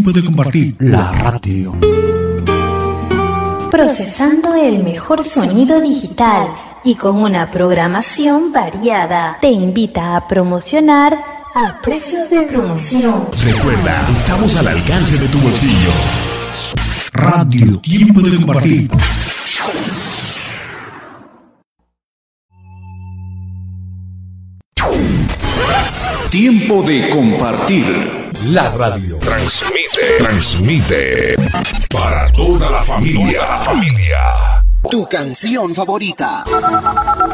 Tiempo de compartir. La radio. Procesando el mejor sonido digital y con una programación variada. Te invita a promocionar a precios de promoción. Recuerda, estamos al alcance de tu bolsillo. Radio. Tiempo de compartir. Tiempo de compartir. La radio. Transmite para toda la familia. Tu canción favorita.